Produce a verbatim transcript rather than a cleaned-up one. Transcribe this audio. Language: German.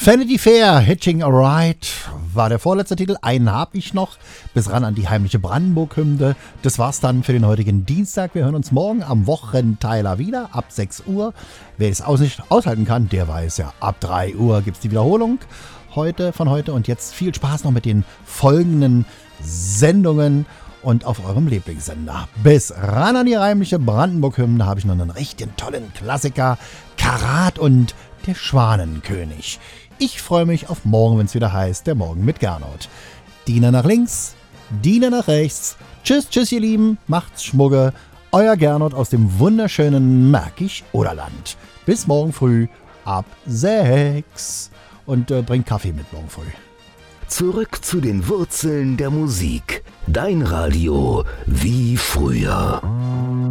Vanity Fair, Hitching a Ride war der vorletzte Titel. Einen habe ich noch, bis ran an die heimliche Brandenburg-Hymne. Das war's dann für den heutigen Dienstag. Wir hören uns morgen am Wochenteiler wieder, ab sechs Uhr. Wer es aus nicht aushalten kann, der weiß ja, ab drei Uhr gibt's die Wiederholung heute von heute. Und jetzt viel Spaß noch mit den folgenden Sendungen und auf eurem Lieblingssender. Bis ran an die heimliche Brandenburg-Hymne habe ich noch einen richtig tollen Klassiker, Karat und der Schwanenkönig. Ich freue mich auf morgen, wenn es wieder heißt, der Morgen mit Gernot. Diener nach links, Diener nach rechts. Tschüss, tschüss ihr Lieben, macht's Schmugge. Euer Gernot aus dem wunderschönen Märkisch-Oderland. Bis morgen früh ab sechs. Und äh, bringt Kaffee mit morgen früh. Zurück zu den Wurzeln der Musik. Dein Radio wie früher.